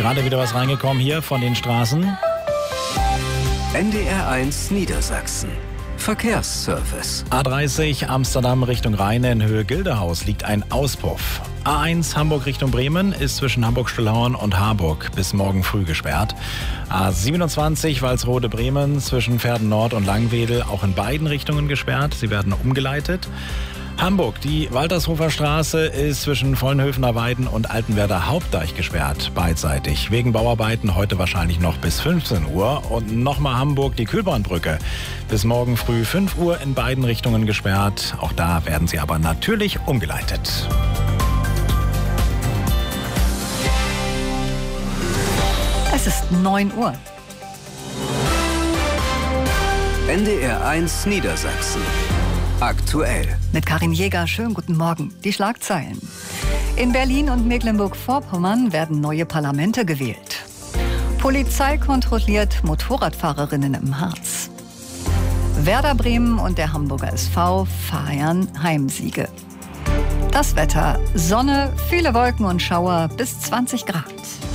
Gerade wieder was reingekommen hier von den Straßen. NDR1 Niedersachsen. Verkehrsservice. A30 Amsterdam Richtung Rheine in Höhe Gildehaus liegt ein Auspuff. A1 Hamburg Richtung Bremen ist zwischen Hamburg-Stühlhausen und Harburg bis morgen früh gesperrt. A27 Walsrode-Bremen zwischen Verden Nord und Langwedel auch in beiden Richtungen gesperrt. Sie werden umgeleitet. Hamburg, die Waltershofer Straße ist zwischen Vollenhöfener Weiden und Altenwerder Hauptdeich gesperrt, beidseitig. Wegen Bauarbeiten heute wahrscheinlich noch bis 15 Uhr. Und nochmal Hamburg, die Kühlbahnbrücke. Bis morgen früh 5 Uhr in beiden Richtungen gesperrt. Auch da werden sie aber natürlich umgeleitet. Es ist 9 Uhr. NDR1 Niedersachsen. Aktuell. Mit Karin Jäger, schönen guten Morgen. Die Schlagzeilen. In Berlin und Mecklenburg-Vorpommern werden neue Parlamente gewählt. Polizei kontrolliert Motorradfahrerinnen im Harz. Werder Bremen und der Hamburger SV feiern Heimsiege. Das Wetter: Sonne, viele Wolken und Schauer bis 20 Grad.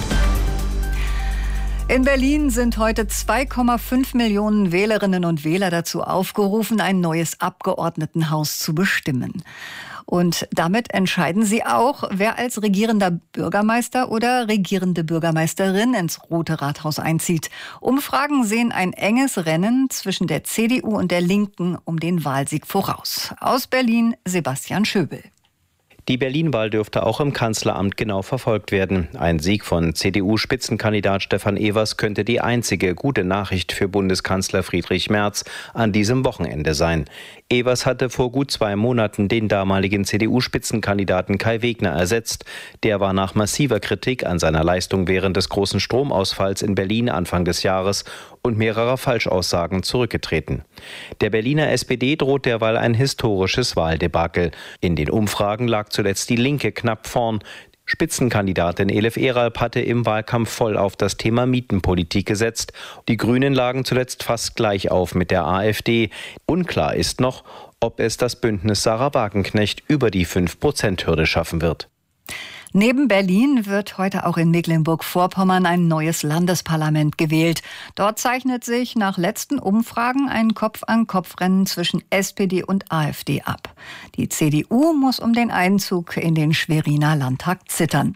In Berlin sind heute 2,5 Millionen Wählerinnen und Wähler dazu aufgerufen, ein neues Abgeordnetenhaus zu bestimmen. Und damit entscheiden sie auch, wer als regierender Bürgermeister oder regierende Bürgermeisterin ins Rote Rathaus einzieht. Umfragen sehen ein enges Rennen zwischen der CDU und der Linken um den Wahlsieg voraus. Aus Berlin Sebastian Schöbel. Die Berlin-Wahl dürfte auch im Kanzleramt genau verfolgt werden. Ein Sieg von CDU-Spitzenkandidat Stefan Evers könnte die einzige gute Nachricht für Bundeskanzler Friedrich Merz an diesem Wochenende sein. Evers hatte vor gut 2 Monaten den damaligen CDU-Spitzenkandidaten Kai Wegner ersetzt. Der war nach massiver Kritik an seiner Leistung während des großen Stromausfalls in Berlin Anfang des Jahres und mehrerer Falschaussagen zurückgetreten. Der Berliner SPD droht derweil ein historisches Wahldebakel. In den Umfragen lag zuletzt die Linke knapp vorn. Spitzenkandidatin Elif Eralp hatte im Wahlkampf voll auf das Thema Mietenpolitik gesetzt. Die Grünen lagen zuletzt fast gleich auf mit der AfD. Unklar ist noch, ob es das Bündnis Sarah Wagenknecht über die 5%-Hürde schaffen wird. Neben Berlin wird heute auch in Mecklenburg-Vorpommern ein neues Landesparlament gewählt. Dort zeichnet sich nach letzten Umfragen ein Kopf-an-Kopf-Rennen zwischen SPD und AfD ab. Die CDU muss um den Einzug in den Schweriner Landtag zittern.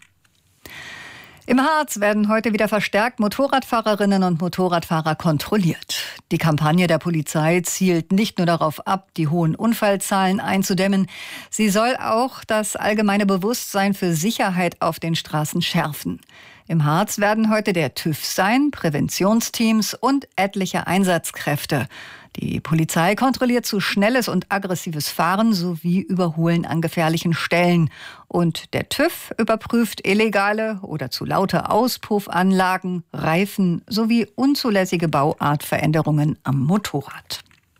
Im Harz werden heute wieder verstärkt Motorradfahrerinnen und Motorradfahrer kontrolliert. Die Kampagne der Polizei zielt nicht nur darauf ab, die hohen Unfallzahlen einzudämmen. Sie soll auch das allgemeine Bewusstsein für Sicherheit auf den Straßen schärfen. Im Harz werden heute der TÜV sein, Präventionsteams und etliche Einsatzkräfte. Die Polizei kontrolliert zu schnelles und aggressives Fahren sowie Überholen an gefährlichen Stellen. Und der TÜV überprüft illegale oder zu laute Auspuffanlagen, Reifen sowie unzulässige Bauartveränderungen am Motorrad.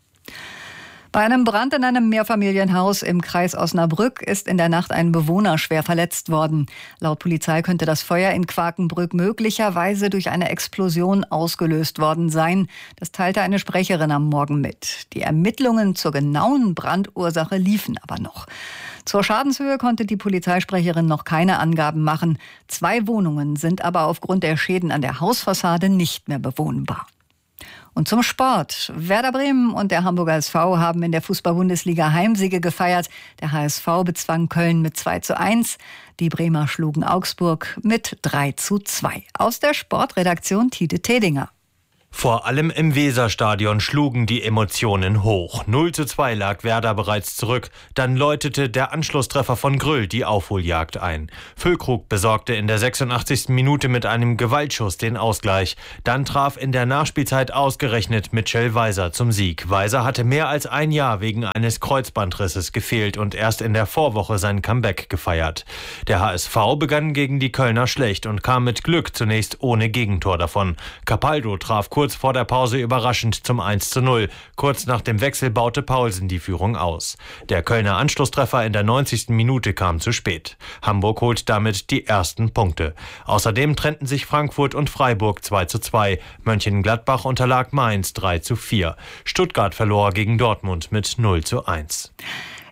Bei einem Brand in einem Mehrfamilienhaus im Kreis Osnabrück ist in der Nacht ein Bewohner schwer verletzt worden. Laut Polizei könnte das Feuer in Quakenbrück möglicherweise durch eine Explosion ausgelöst worden sein. Das teilte eine Sprecherin am Morgen mit. Die Ermittlungen zur genauen Brandursache liefen aber noch. Zur Schadenshöhe konnte die Polizeisprecherin noch keine Angaben machen. 2 Wohnungen sind aber aufgrund der Schäden an der Hausfassade nicht mehr bewohnbar. Und zum Sport. Werder Bremen und der Hamburger SV haben in der Fußball-Bundesliga Heimsiege gefeiert. Der HSV bezwang Köln mit 2:1. Die Bremer schlugen Augsburg mit 3:2. Aus der Sportredaktion Tite Tedinger. Vor allem im Weserstadion schlugen die Emotionen hoch. 0:2 lag Werder bereits zurück. Dann läutete der Anschlusstreffer von Grüll die Aufholjagd ein. Füllkrug besorgte in der 86. Minute mit einem Gewaltschuss den Ausgleich. Dann traf in der Nachspielzeit ausgerechnet Mitchell Weiser zum Sieg. Weiser hatte mehr als ein Jahr wegen eines Kreuzbandrisses gefehlt und erst in der Vorwoche sein Comeback gefeiert. Der HSV begann gegen die Kölner schlecht und kam mit Glück zunächst ohne Gegentor davon. Capaldo traf kurz vor der Pause überraschend zum 1:0. Kurz nach dem Wechsel baute Paulsen die Führung aus. Der Kölner Anschlusstreffer in der 90. Minute kam zu spät. Hamburg holt damit die ersten Punkte. Außerdem trennten sich Frankfurt und Freiburg 2:2. Mönchengladbach unterlag Mainz 3:4. Stuttgart verlor gegen Dortmund mit 0:1.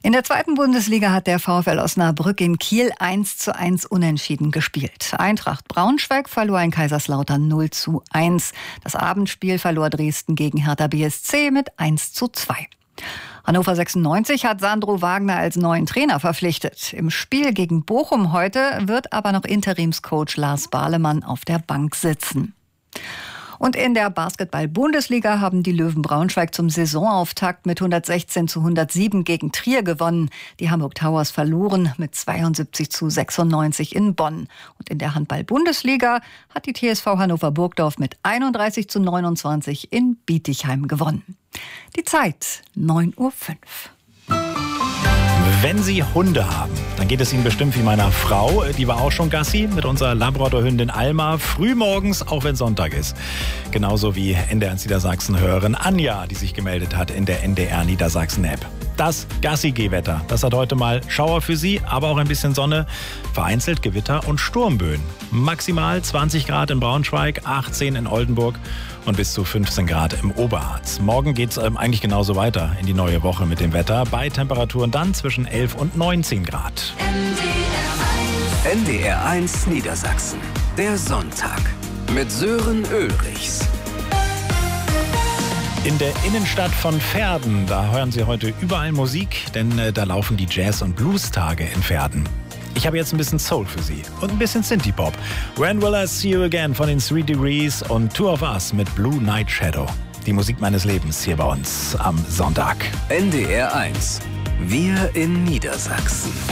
In der 2. Bundesliga hat der VfL Osnabrück in Kiel 1:1 unentschieden gespielt. Eintracht Braunschweig verlor in Kaiserslautern 0:1. Das Abendspiel verlor Dresden gegen Hertha BSC mit 1:2. Hannover 96 hat Sandro Wagner als neuen Trainer verpflichtet. Im Spiel gegen Bochum heute wird aber noch Interimscoach Lars Bahlemann auf der Bank sitzen. Und in der Basketball-Bundesliga haben die Löwen Braunschweig zum Saisonauftakt mit 116:107 gegen Trier gewonnen. Die Hamburg Towers verloren mit 72:96 in Bonn. Und in der Handball-Bundesliga hat die TSV Hannover Burgdorf mit 31:29 in Bietigheim gewonnen. Die Zeit 9:05 Uhr. Wenn Sie Hunde haben, dann geht es Ihnen bestimmt wie meiner Frau. Die war auch schon Gassi mit unserer Labrador-Hündin Alma. Frühmorgens, auch wenn Sonntag ist. Genauso wie NDR Niedersachsen-Hörerin Anja, die sich gemeldet hat in der NDR Niedersachsen-App. Das Gassi-Gehwetter, das hat heute mal Schauer für Sie, aber auch ein bisschen Sonne, vereinzelt Gewitter und Sturmböen. Maximal 20 Grad in Braunschweig, 18 in Oldenburg und bis zu 15 Grad im Oberharz. Morgen geht es eigentlich genauso weiter in die neue Woche mit dem Wetter, bei Temperaturen dann zwischen 11 und 19 Grad. NDR1 Niedersachsen, der Sonntag mit Sören Ulrichs. In der Innenstadt von Verden, da hören Sie heute überall Musik, denn da laufen die Jazz- und Blues-Tage in Verden. Ich habe jetzt ein bisschen Soul für Sie und ein bisschen Synthie-Pop. When Will I See You Again von den 3 Degrees und Two of Us mit Blue Night Shadow. Die Musik meines Lebens hier bei uns am Sonntag. NDR1, wir in Niedersachsen.